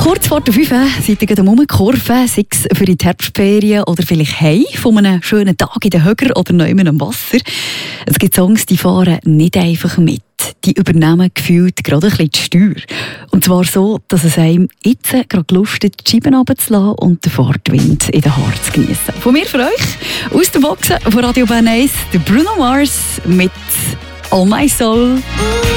Kurz vor der 5 seid ihr gerade am Rumkurven, sei es für die Herbstferien oder vielleicht heim von einem schönen Tag in den Höger oder noch immer am Wasser. Es gibt Songs, die fahren nicht einfach mit. Die übernehmen gefühlt gerade ein bisschen die Steuer. Und zwar so, dass es einem jetzt gerade Lust hat, die Scheiben runterzulassen und den Fahrtwind in den Haaren zu geniessen. Von mir für euch, aus der Boxen von Radio Bern 1, der Bruno Mars mit All My Soul.